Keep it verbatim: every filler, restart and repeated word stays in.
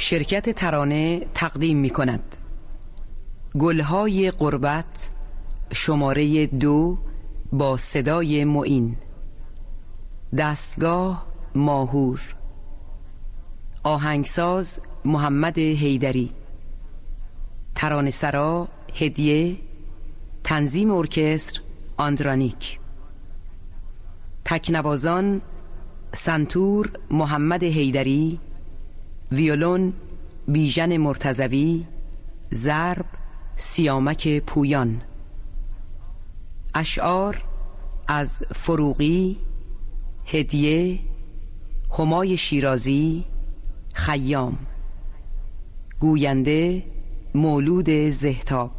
شرکت ترانه تقدیم می کند گلهای غربت شماره دو با صدای معین. دستگاه ماهور. آهنگساز محمد حیدری. ترانه‌سرا هدیه. تنظیم ارکستر آندرانیک. تکنوازان سنتور محمد حیدری، ویولون بیژن مرتضوی، ضرب سیامک پویان. اشعار از فروغی، هدیه، همای شیرازی، خیام. گوینده مولود زهتاب.